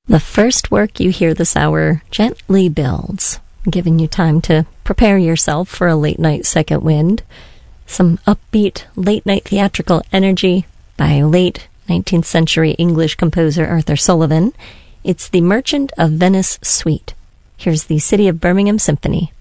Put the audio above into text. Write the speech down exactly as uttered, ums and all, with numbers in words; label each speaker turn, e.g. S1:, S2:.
S1: The first work you hear this hour gently builds, giving you time to prepare yourself for a late-night second wind. Some upbeat, late-night theatrical energy by late nineteenth century English composer Arthur Sullivan. It's the Merchant of Venice Suite. Here's the City of Birmingham Symphony.